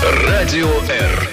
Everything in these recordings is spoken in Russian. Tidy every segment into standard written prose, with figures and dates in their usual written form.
Радио Р.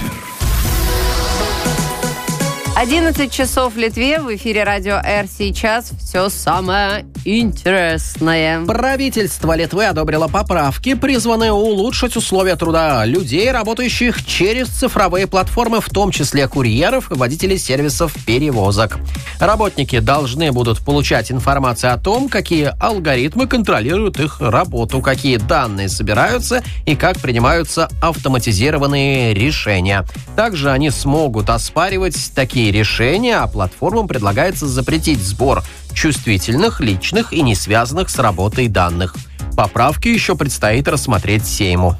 11 часов в Литве. В эфире Радио Р. Сейчас все самое интересное. Правительство Литвы одобрило поправки, призванные улучшить условия труда людей, работающих через цифровые платформы, в том числе курьеров и водителей сервисов перевозок. Работники должны будут получать информацию о том, какие алгоритмы контролируют их работу, какие данные собираются и как принимаются автоматизированные решения. Также они смогут оспаривать такие решения, а платформам предлагается запретить сбор чувствительных, личных и не связанных с работой данных. Поправки еще предстоит рассмотреть Сейму.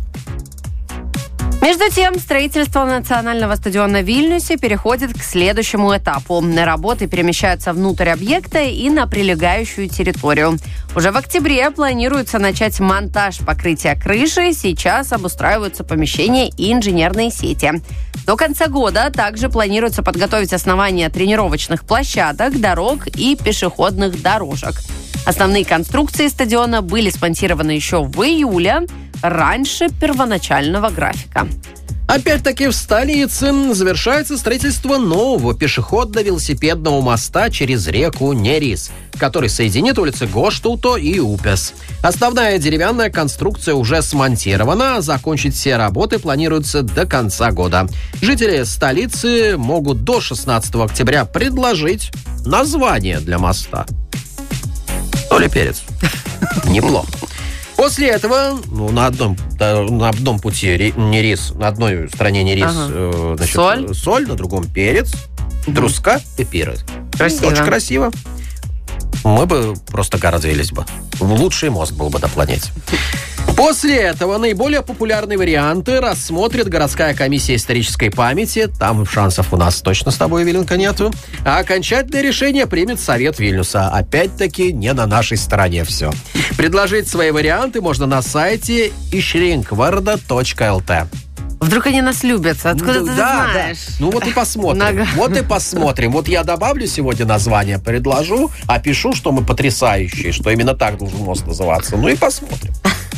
Между тем, строительство национального стадиона в Вильнюсе переходит к следующему этапу. Работы перемещаются внутрь объекта и на прилегающую территорию. Уже в октябре планируется начать монтаж покрытия крыши. Сейчас обустраиваются помещения и инженерные сети. До конца года также планируется подготовить основания тренировочных площадок, дорог и пешеходных дорожек. Основные конструкции стадиона были смонтированы еще в июле, раньше первоначального графика. Опять-таки в столице завершается строительство нового пешеходно-велосипедного моста через реку Нерис, который соединит улицы Гоштауто и Упес. Основная деревянная конструкция уже смонтирована, а закончить все работы планируется до конца года. Жители столицы могут до 16 октября предложить название для моста. Соли, перец. Неплохо. После этого, на одном пути Нерис, на одной стороне Нерис, соль, на другом перец, друска и перец. Красиво. Очень красиво. Мы бы просто гордились бы. Лучший мост был бы на планете. После этого наиболее популярные варианты рассмотрит городская комиссия исторической памяти. Там шансов у нас точно с тобой, Виленко, нету. А окончательное решение примет Совет Вильнюса. Опять-таки не на нашей стороне все. Предложить свои варианты можно на сайте ishrinkvarda.lt. Вдруг они нас любят? Откуда ты знаешь? Да. Ну вот и посмотрим. Вот я добавлю сегодня название, предложу, опишу, что мы потрясающие, что именно так должен мост называться. Ну и посмотрим.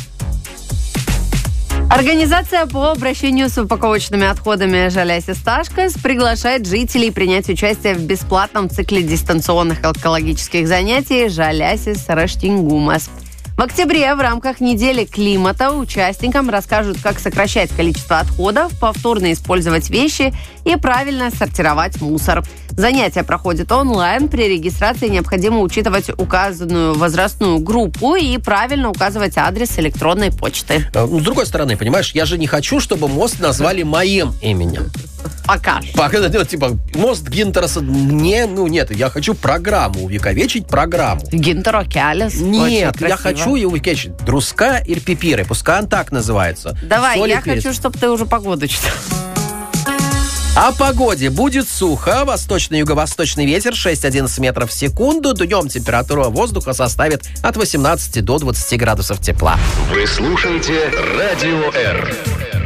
Организация по обращению с упаковочными отходами «Žaliasis taškas» приглашает жителей принять участие в бесплатном цикле дистанционных экологических занятий «Žaliasis raštingumas». В октябре в рамках недели климата участникам расскажут, как сокращать количество отходов, повторно использовать вещи и правильно сортировать мусор. Занятия проходят онлайн. При регистрации необходимо учитывать указанную возрастную группу и правильно указывать адрес электронной почты. С другой стороны, понимаешь, я же не хочу, чтобы мост назвали моим именем. Пока. Типа мост Гинтераса. Нет, я хочу программу, увековечить программу. Гинтеро Келес. Нет, я хочу увековечить Друска и Пипиры. Пускай он так называется. Давай, я хочу, чтобы ты уже погоду читал. О погоде. Будет сухо. Восточный и юго-восточный ветер 6-11 метров в секунду. Днем температура воздуха составит от 18 до 20 градусов тепла. Вы слушаете Радио Р.